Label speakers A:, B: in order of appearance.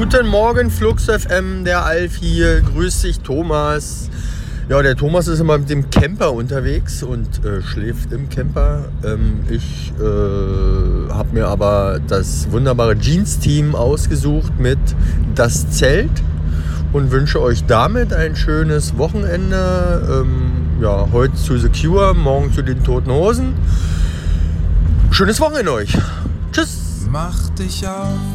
A: Guten Morgen, Flux FM, der Alf hier. Grüß dich, Thomas. Ja, der Thomas ist immer mit dem Camper unterwegs und schläft im Camper. Ich habe mir aber das wunderbare Jeans-Team ausgesucht mit Das Zelt und wünsche euch damit ein schönes Wochenende. Ja, heute zu The Cure, morgen zu den Toten Hosen. Schönes Wochenende euch. Tschüss.
B: Mach dich auf